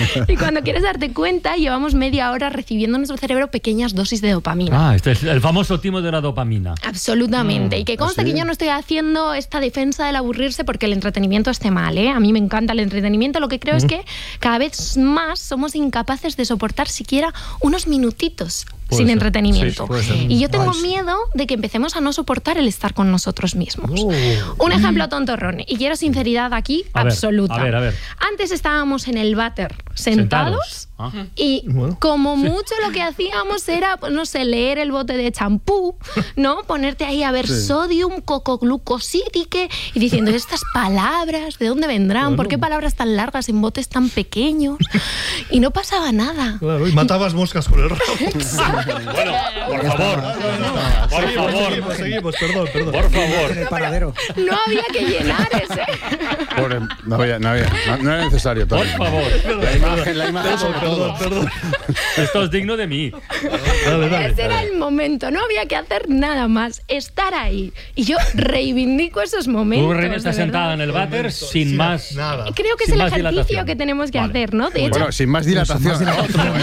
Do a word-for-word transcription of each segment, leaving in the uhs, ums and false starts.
Y cuando quieres darte cuenta, llevamos media hora recibiendo en nuestro cerebro pequeñas dosis de dopamina. Ah, este es el famoso timo de la dopamina. Absolutamente. Mm, y que consta ¿sí? que yo no estoy haciendo esta defensa del aburrirse porque el entretenimiento esté mal, ¿eh? A mí me encanta el entretenimiento. Lo que creo mm. es que cada vez más somos incapaces de soportar siquiera unos minutitos puede sin ser. entretenimiento. Sí, sí, y yo tengo Ay, miedo de que empecemos a no soportar el estar con nosotros mismos. Uh. Un ejemplo tontorrón. Y quiero sinceridad aquí a absoluta. Ver, a ver, a ver. Antes estábamos en el váter sentados. ¿Sentados? Ah. Y bueno, como sí. mucho lo que hacíamos era, no sé, leer el bote de champú, ¿no? Ponerte ahí a ver sí. sodium, cocoglucosídique y diciendo, estas palabras, ¿de dónde vendrán? Bueno. ¿Por qué palabras tan largas en botes tan pequeños? Y no pasaba nada. Claro, y matabas moscas con el rabo. Bueno, por favor. Por favor. Seguimos, seguimos, perdón, perdón. Por favor. En el paradero. No había que llenar ese. Pobre, no había, no había, no, no era necesario. Por favor. La imagen, la imagen sobre perdón, todo. Perdón. Esto es digno de mí. Dale, dale, Ese era el momento, no había que hacer nada más, estar ahí. Y yo reivindico esos momentos. Tú, Reina, estás sentada en el váter sin, sin más nada. Creo que sin es el ejercicio dilatación. que tenemos que vale. hacer, ¿no? De hecho, bueno, sin más dilatación. Sin más dilatación.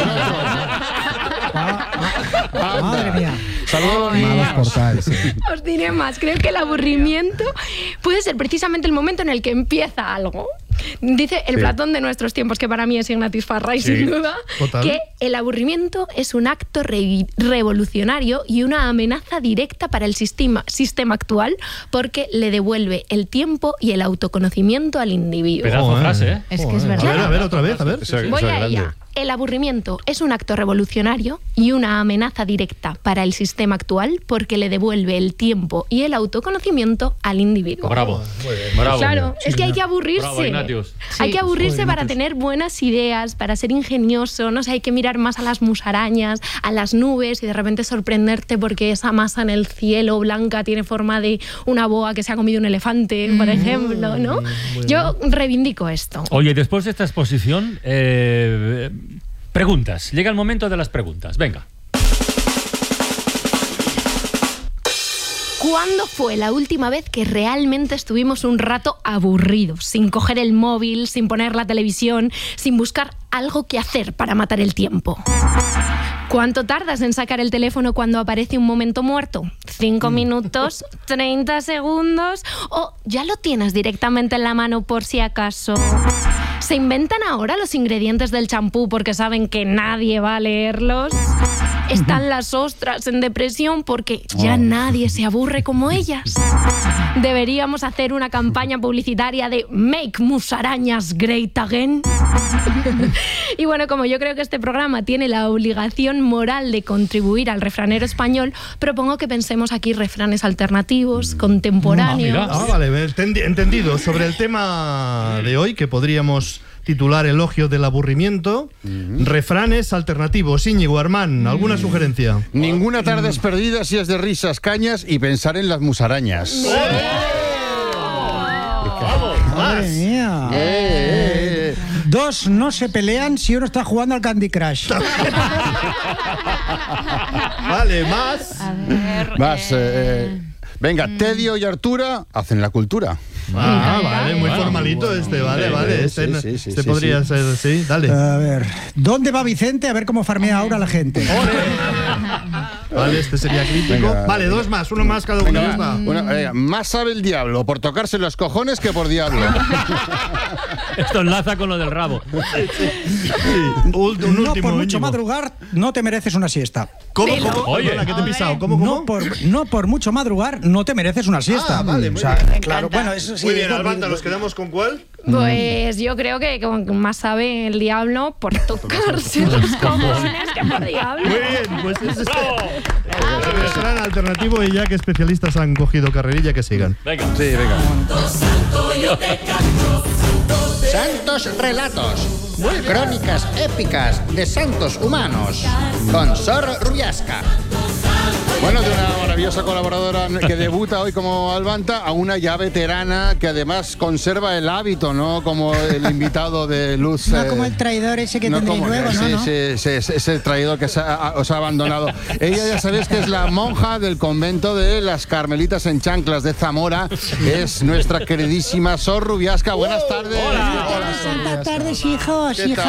Madre mía. Saludos. Malos portales. Sí. Os diré más. Creo que el aburrimiento puede ser precisamente el momento en el que empieza algo. Dice el sí. Platón de nuestros tiempos, que para mí es Ignatius Farray, sí. sin duda, Total. que el aburrimiento es un acto re revolucionario y una amenaza directa para el sistema, sistema actual, porque le devuelve el tiempo y el autoconocimiento al individuo. Pedazo de frase, ¿eh? Es que es verdad. A ver, a ver, otra vez, a ver. Eso, eso Voy es a grande. ella. El aburrimiento es un acto revolucionario y una amenaza directa para el sistema actual porque le devuelve el tiempo y el autoconocimiento al individuo. Bravo. Bravo. Claro, es que hay que aburrirse. Bravo, Ignatius. Hay que aburrirse sí, para Ignatius. tener buenas ideas, para ser ingenioso, no sé, hay que mirar más a las musarañas, a las nubes y de repente sorprenderte porque esa masa en el cielo blanca tiene forma de una boa que se ha comido un elefante, por ejemplo, ¿no? Yo reivindico esto. Oye, después de esta exposición, eh, preguntas. Llega el momento de las preguntas. Venga. ¿Cuándo fue la última vez que realmente estuvimos un rato aburridos, sin coger el móvil, sin poner la televisión, sin buscar algo que hacer para matar el tiempo? ¿Cuánto tardas en sacar el teléfono cuando aparece un momento muerto? ¿Cinco minutos? ¿treinta segundos? ¿O ya lo tienes directamente en la mano por si acaso? ¿Se inventan ahora los ingredientes del champú porque saben que nadie va a leerlos? ¿Están las ostras en depresión porque ya nadie se aburre como ellas? ¿Deberíamos hacer una campaña publicitaria de Make Musarañas Great Again? Y bueno, como yo creo que este programa tiene la obligación moral de contribuir al refranero español, propongo que pensemos aquí refranes alternativos, contemporáneos. Ah, vale, entendido. Sobre el tema de hoy, que podríamos titular Elogio del aburrimiento, uh-huh. refranes alternativos. Íñigo, Armán, ¿alguna uh-huh. sugerencia? Ninguna tarde es perdida si es de risas, cañas y pensar en las musarañas. ¡Oh! ¡Vamos! ¡Madre mía! Eh, eh, eh. Dos no se pelean si uno está jugando al Candy Crush. Vale, más. A ver, más, eh, eh, venga, mm. Tedio y Artura hacen la cultura. Ah, vale, muy bueno, formalito bueno, este, vale, sí, vale. Este, sí, sí, sí, este sí, podría sí. ser, sí, dale. A ver, ¿dónde va Vicente? A ver cómo farmea ahora la gente. Vale, este sería crítico. Venga, vale, dos más, uno más cada uno. Venga, va. Una, venga, más sabe el diablo por tocarse los cojones que por diablo. Esto enlaza con lo del rabo. Sí. Sí. Un, un no último, por mucho último. madrugar, no te mereces una siesta. ¿Cómo? ¿Cómo? Oye, Perdona, ¿qué te he pisado? ¿Cómo, cómo? No por, no por mucho madrugar, no te mereces una siesta. Ah, vale, muy o sea, bien. claro, bueno, eso sí. Muy bien, Albanta, ¿nos quedamos con cuál? Pues yo creo que con más sabe el diablo por tocarse los cojones que por diablo. Muy bien, pues ese es el refrán alternativo y ya que especialistas han cogido carrerilla, que sigan. Venga. Sí, venga. Santos relatos. Crónicas épicas de santos humanos. Con Sor Rubiasca. Bueno, de una maravillosa colaboradora que debuta hoy como Albanta a una ya veterana que además conserva el hábito, ¿no? Como el invitado de Luz. No eh, como el traidor ese que no tendréis como, luego, sí, ¿no? ¿no? Sí, sí, sí, ese traidor que se ha, os ha abandonado. Ella ya sabéis que es la monja del convento de las Carmelitas en Chanclas de Zamora. Es nuestra queridísima Sor Rubiasca. Buenas tardes. Hola. Buenas tardes, hijos, hijas.